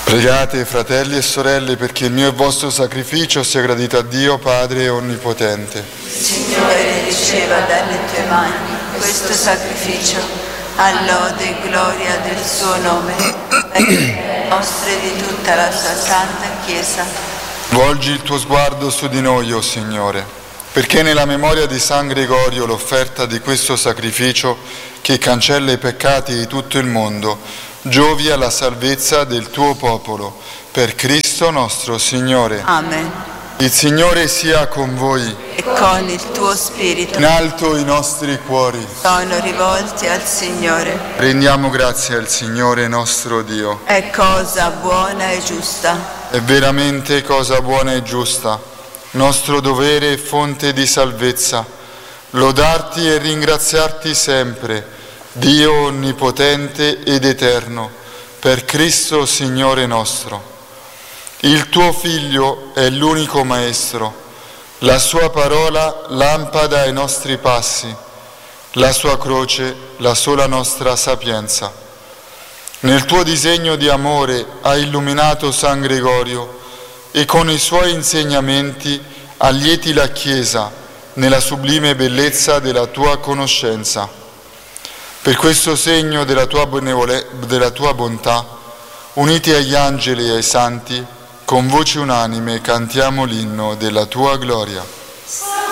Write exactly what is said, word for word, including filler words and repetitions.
Pregate, fratelli e sorelle, perché il mio e vostro sacrificio sia gradito a Dio Padre Onnipotente. Signore, riceva dalle tue mani questo sacrificio, a lode e gloria del suo nome, per le nostre e di tutta la sua santa Chiesa. Volgi il tuo sguardo su di noi, o Signore, perché nella memoria di San Gregorio l'offerta di questo sacrificio, che cancella i peccati di tutto il mondo, giovi alla salvezza del tuo popolo, per Cristo nostro Signore. Amen. Il Signore sia con voi. E con il tuo spirito. In alto i nostri cuori Sono rivolti al Signore. rendiamo grazie al Signore nostro Dio. È cosa buona e giusta. È veramente cosa buona e giusta, nostro dovere e fonte di salvezza, lodarti e ringraziarti sempre, Dio onnipotente ed eterno, per Cristo Signore nostro. Il tuo Figlio è l'unico Maestro, la sua parola lampada ai nostri passi, la sua croce la sola nostra sapienza. Nel tuo disegno di amore hai illuminato San Gregorio e con i suoi insegnamenti allieti la Chiesa nella sublime bellezza della tua conoscenza. Per questo segno della tua, benevole- della tua bontà, uniti agli angeli e ai santi, con voce unanime cantiamo l'inno della tua gloria.